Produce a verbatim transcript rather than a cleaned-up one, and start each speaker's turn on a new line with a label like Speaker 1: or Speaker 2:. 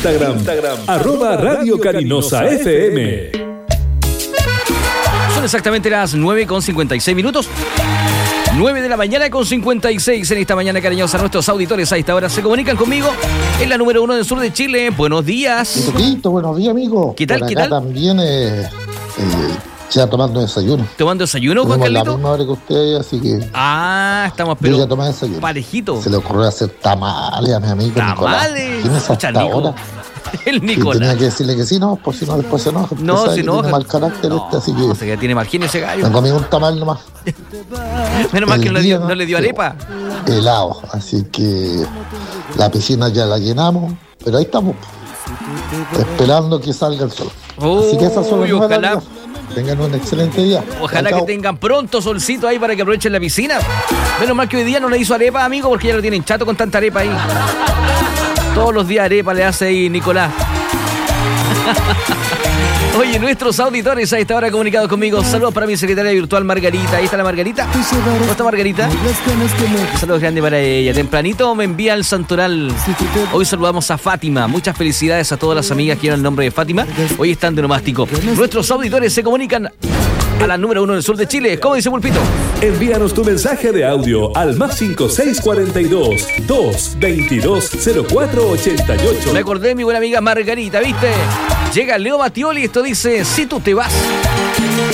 Speaker 1: Instagram, Instagram arroba Radio Carinosa F M.
Speaker 2: Son exactamente las nueve con cincuenta y seis minutos. nueve de la mañana con cincuenta y seis en esta mañana cariñosa. Nuestros auditores a esta hora se comunican conmigo en la número uno del sur de Chile. Buenos días.
Speaker 3: Poquito, buenos días, amigo.
Speaker 2: ¿Qué tal,
Speaker 3: Por
Speaker 2: qué
Speaker 3: acá
Speaker 2: tal?
Speaker 3: También eh, eh, ya tomando desayuno.
Speaker 2: ¿Tomando desayuno, Juan
Speaker 3: Tenemos la
Speaker 2: Carlito?
Speaker 3: misma hora que ustedes, así que
Speaker 2: Ah, estamos
Speaker 3: yo
Speaker 2: pero
Speaker 3: ya tomé desayuno.
Speaker 2: parejito.
Speaker 3: Se le ocurrió hacer tamales a mi amigo Nicolás.
Speaker 2: Tamales.
Speaker 3: ¿Quién es
Speaker 2: Escucha,
Speaker 3: hasta
Speaker 2: Nico.
Speaker 3: ahora?
Speaker 2: El
Speaker 3: Y tenía
Speaker 2: Nicolás.
Speaker 3: que decirle que sí, no, por si no después se enoja.
Speaker 2: No,
Speaker 3: Usted sabe
Speaker 2: se
Speaker 3: que
Speaker 2: enoja.
Speaker 3: Tiene mal carácter
Speaker 2: No,
Speaker 3: este, así que
Speaker 2: o sea, que tiene mal genio ese gallo.
Speaker 3: me comí un tamal nomás.
Speaker 2: Menos mal
Speaker 3: El
Speaker 2: que no le
Speaker 3: día
Speaker 2: dio, no le dio
Speaker 3: sí,
Speaker 2: arepa.
Speaker 3: Helado, así que la piscina ya la llamamos, pero ahí estamos, esperando que salga el sol. Así que esas son las
Speaker 2: Uy,
Speaker 3: nuevas
Speaker 2: ojalá.
Speaker 3: días. Tengan un excelente día.
Speaker 2: Ojalá
Speaker 3: Chao,
Speaker 2: que
Speaker 3: chao.
Speaker 2: tengan pronto solcito ahí para que aprovechen la piscina. Menos mal que hoy día no le hizo arepa, amigo, porque ya lo tienen chato con tanta arepa ahí. Todos los días arepa le hace ahí Nicolás. Oye, nuestros auditores a esta hora comunicados conmigo. Saludos para mi secretaria virtual Margarita. Ahí está la Margarita. ¿Cómo está Margarita? Saludos grandes para ella. Tempranito me envía el santoral. Hoy saludamos a Fátima. Muchas felicidades a todas las amigas que llevan el nombre de Fátima. Hoy están de nomástico. Nuestros auditores se comunican a la número uno del sur de Chile. ¿Cómo dice Pulpito?
Speaker 1: Envíanos tu mensaje de audio al más cinco seis cuatro dos, dos veintidós, cero cuatro ochenta y ocho.
Speaker 2: Me acordé de mi buena amiga Margarita, ¿viste? Llega Leo Mattioli y esto dice: si tú te vas.